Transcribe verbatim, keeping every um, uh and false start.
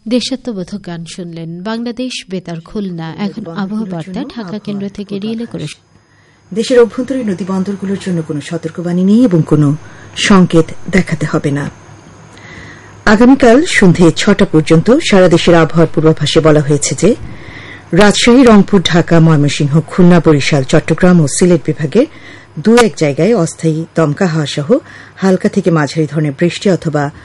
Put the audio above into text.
দেশাত্মবোধক গান শুনলেন। বাংলাদেশ বেতার খুলনা। এখন আবহাওয়া বার্তা ঢাকা কেন্দ্র থেকে রিলে করে। দেশের অভ্যন্তরীণ নদী বন্দরগুলোর জন্য কোনো সতর্কবাণী নেই এবং কোনো সংকেত দেখাতে হবে না। আগামীকাল সন্ধ্যে ছটা পর্যন্ত সারা দেশের আবহাওয়ার পূর্বাভাসে বলা হয়েছে যে রাজশাহী, রংপুর, ঢাকা, ময়মনসিংহ, খুলনা, বরিশাল, চট্টগ্রাম ও সিলেট বিভাগের দু এক জায়গায় অস্থায়ী দমকা হাওয়া সহ হালকা থেকে মাঝারি ধরনের বৃষ্টি অথবা